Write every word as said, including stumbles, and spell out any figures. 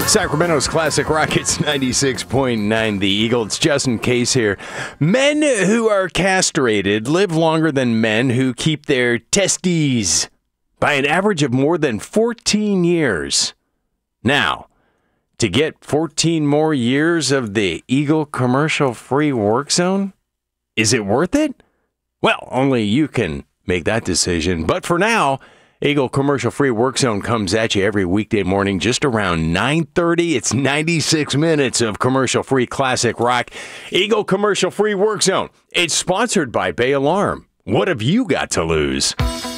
Sacramento's Classic Rockets ninety-six point nine The Eagle. It's Justin Case here. Men who are castrated live longer than men who keep their testes by an average of more than fourteen years. Now, to get fourteen more years of the Eagle commercial-free work zone, is it worth it? Well, only you can make that decision. But for now, Eagle commercial-free work zone comes at you every weekday morning just around nine thirty. It's ninety-six minutes of commercial-free classic rock. Eagle commercial-free work zone. It's sponsored by Bay Alarm. What have you got to lose?